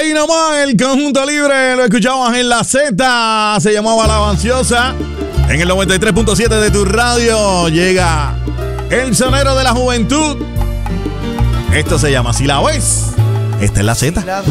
Ahí nomás el conjunto libre, lo escuchamos en la Z, se llamaba La Avanciosa. En el 93.7 de tu radio llega el sonero de la juventud. Esto se llama Si la ves, esta es la Z.